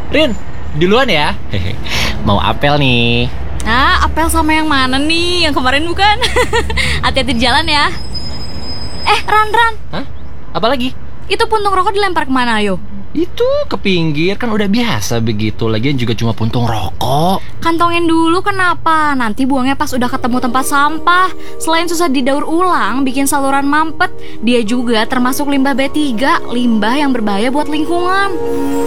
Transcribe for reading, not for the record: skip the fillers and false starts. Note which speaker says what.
Speaker 1: Rin, duluan ya. Hehe. Mau apel nih.
Speaker 2: Ah, apel sama yang mana nih? Yang kemarin bukan? Hati-hati di jalan ya. Ran.
Speaker 1: Hah? Apa lagi?
Speaker 2: Itu puntung rokok dilempar kemana, ayo?
Speaker 1: Itu ke pinggir, kan udah biasa begitu. Lagian juga cuma puntung rokok.
Speaker 2: Kantongin dulu kenapa? Nanti buangnya pas udah ketemu tempat sampah. Selain susah didaur ulang, bikin saluran mampet, dia juga termasuk limbah B3, limbah yang berbahaya buat lingkungan.